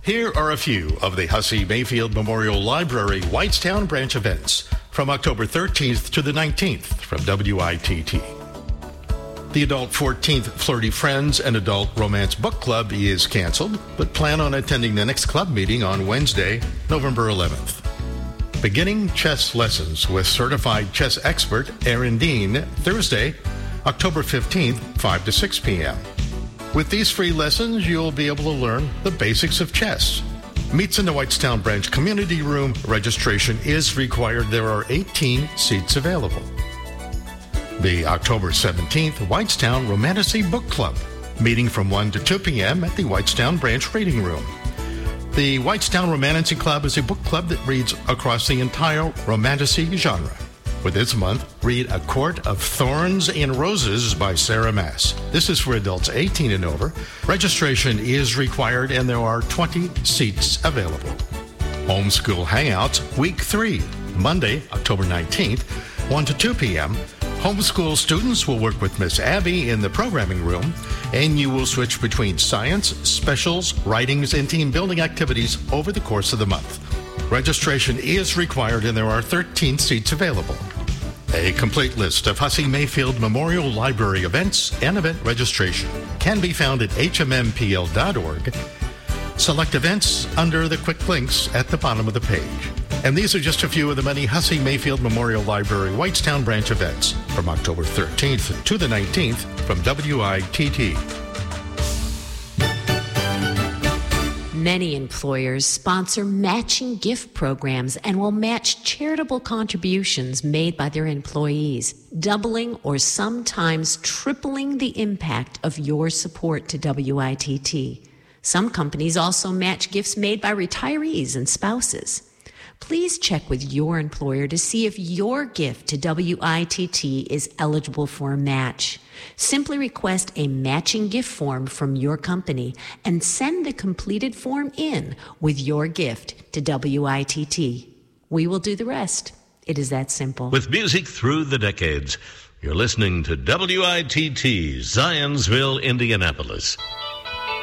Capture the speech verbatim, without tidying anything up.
Here are a few of the Hussey Mayfield Memorial Library Whitestown branch events from October thirteenth to the nineteenth from W I T T. The Adult fourteenth Flirty Friends and Adult Romance Book Club is canceled, but plan on attending the next club meeting on Wednesday, November eleventh. Beginning chess lessons with certified chess expert Aaron Dean, Thursday, October fifteenth, five to six p.m. With these free lessons, you'll be able to learn the basics of chess. Meets in the Whitestown Branch Community Room. Registration is required. There are eighteen seats available. The October seventeenth Whitestown Romanticy Book Club, meeting from one to two p.m. at the Whitestown Branch Reading Room. The Whitestown Romanticy Club is a book club that reads across the entire romanticy genre. For this month, read A Court of Thorns and Roses by Sarah Maas. This is for adults eighteen and over. Registration is required and there are twenty seats available. Homeschool Hangouts, Week three, Monday, October nineteenth, one to two p.m. Homeschool students will work with Miss Abby in the programming room, and you will switch between science, specials, writings, and team building activities over the course of the month. Registration is required and there are thirteen seats available. A complete list of Hussey Mayfield Memorial Library events and event registration can be found at h m m p l dot org. Select events under the quick links at the bottom of the page. And these are just a few of the many Hussey Mayfield Memorial Library Whitestown Branch events from October thirteenth to the nineteenth from W I T T. Many employers sponsor matching gift programs and will match charitable contributions made by their employees, doubling or sometimes tripling the impact of your support to W I T T. Some companies also match gifts made by retirees and spouses. Please check with your employer to see if your gift to W I T T is eligible for a match. Simply request a matching gift form from your company and send the completed form in with your gift to W I T T. We will do the rest. It is that simple. With music through the decades, you're listening to W I T T, Zionsville, Indianapolis.